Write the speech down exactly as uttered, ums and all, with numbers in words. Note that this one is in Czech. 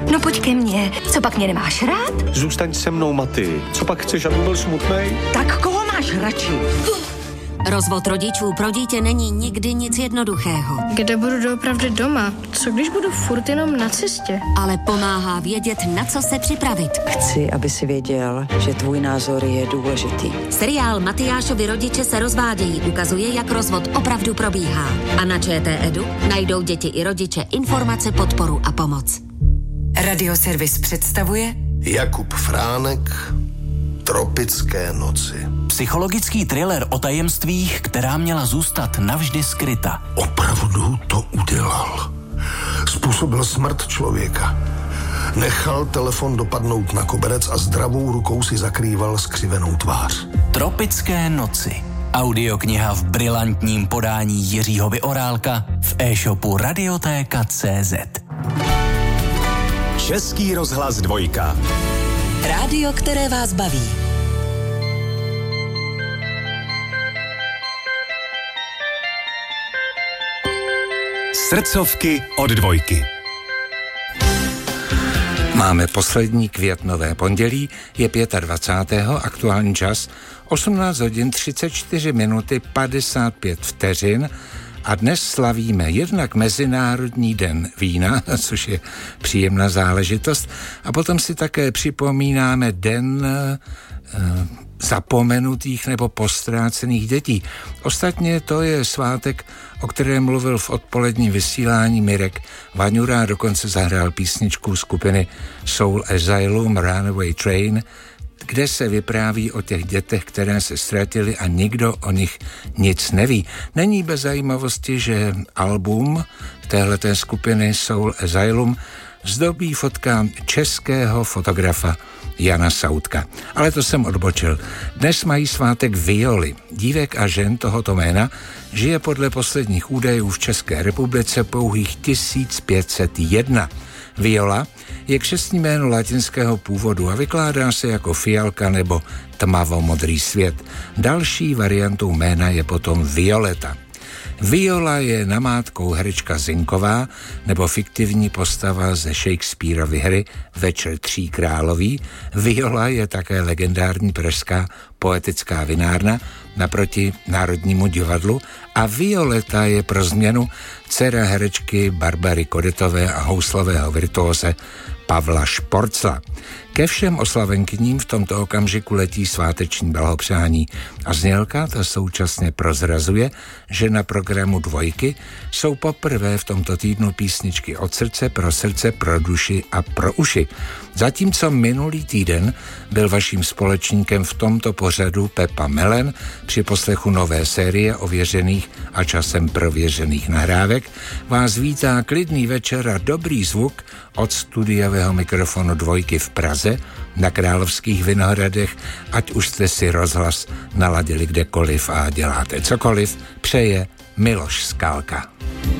No pojď ke mně, co pak mě nemáš rád? Zůstaň se mnou, Maty. Co pak chceš, aby byl smutnej? Tak koho máš radši? Rozvod rodičů pro dítě není nikdy nic jednoduchého. Kde budu doopravdy doma? Co když budu furt jenom na cestě? Ale pomáhá vědět, na co se připravit. Chci, aby si věděl, že tvůj názor je důležitý. Seriál Matyášovi rodiče se rozvádějí ukazuje, jak rozvod opravdu probíhá. A na ČT Edu najdou děti i rodiče informace, podporu a pomoc. Radioservis představuje Jakub Fránek, Tropické noci. Psychologický thriller o tajemstvích, která měla zůstat navždy skryta. Opravdu to udělal. Způsobil smrt člověka. Nechal telefon dopadnout na koberec a zdravou rukou si zakrýval skřivenou tvář. Tropické noci. Audiokniha v brilantním podání Jiřího Vyorálka v e-shopu radiotéka tečka cé zet. Český rozhlas dvojka. rádio, které vás baví. Srdcovky od dvojky. Máme poslední květnové pondělí, je dvacátého pátého aktuální čas, osmnáct hodin třicet čtyři minuty padesát pět vteřin a dnes slavíme jednak Mezinárodní den vína, což je příjemná záležitost, a potom si také připomínáme den e, zapomenutých nebo postrácených dětí. Ostatně to je svátek, o kterém mluvil v odpoledním vysílání Mirek Vaňura, dokonce zahrál písničku skupiny Soul Asylum Runaway Train, kde se vypráví o těch dětech, které se ztratily a nikdo o nich nic neví. Není bez zajímavosti, že album téhleté skupiny Soul Asylum zdobí fotka českého fotografa Jana Sautka. Ale to jsem odbočil. Dnes mají svátek Violy. Dívek a žen tohoto jména žije podle posledních údajů v České republice pouhých tisíc pět set jedna. Viola je křestní jméno latinského původu a vykládá se jako fialka nebo tmavomodrý svět. Další variantou jména je potom Violeta. Viola je namátkou herečka Zinková nebo fiktivní postava ze Shakespearovy hry Večer tří královí. Viola je také legendární pražská poetická vinárna naproti Národnímu divadlu a Violeta je pro změnu dcera herečky Barbary Kodetové a houslového virtuóze Pavla Šporcla. Ke všem oslavenkyním v tomto okamžiku letí sváteční blahopřání a znělka ta současně prozrazuje, že na programu Dvojky jsou poprvé v tomto týdnu písničky od srdce, pro srdce, pro duši a pro uši. Zatímco minulý týden byl vaším společníkem v tomto pořadu Pepa Melen při poslechu nové série ověřených a časem prověřených nahrávek, vás vítá klidný večer a dobrý zvuk od studiového mikrofonu Dvojky v Praze na Královských Vinohradech, ať už jste si rozhlas naladili kdekoliv a děláte cokoliv, přeje Miloš Skálka.